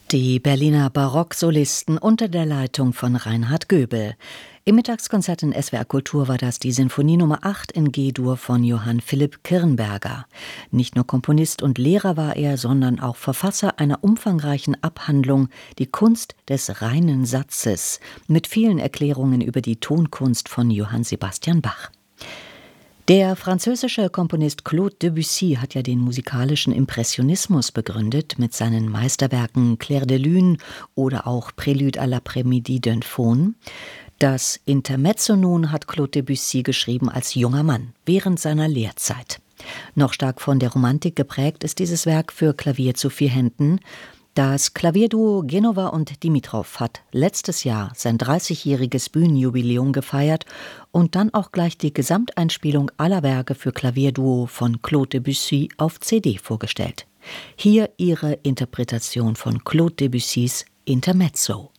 Die Berliner Barocksolisten unter der Leitung von Reinhard Göbel. Im Mittagskonzert in SWR Kultur war das die Sinfonie Nummer 8 in G-Dur von Johann Philipp Kirnberger. Nicht nur Komponist und Lehrer war er, sondern auch Verfasser einer umfangreichen Abhandlung Die Kunst des reinen Satzes mit vielen Erklärungen über die Tonkunst von Johann Sebastian Bach. Der französische Komponist Claude Debussy hat ja den musikalischen Impressionismus begründet mit seinen Meisterwerken Clair de Lune oder auch Prélude à l'après-midi d'un faune. Das Intermezzo nun hat Claude Debussy geschrieben als junger Mann, während seiner Lehrzeit. Noch stark von der Romantik geprägt ist dieses Werk für Klavier zu 4 Händen. Das Klavierduo Genova und Dimitrov hat letztes Jahr sein 30-jähriges Bühnenjubiläum gefeiert und dann auch gleich die Gesamteinspielung aller Werke für Klavierduo von Claude Debussy auf CD vorgestellt. Hier ihre Interpretation von Claude Debussys Intermezzo.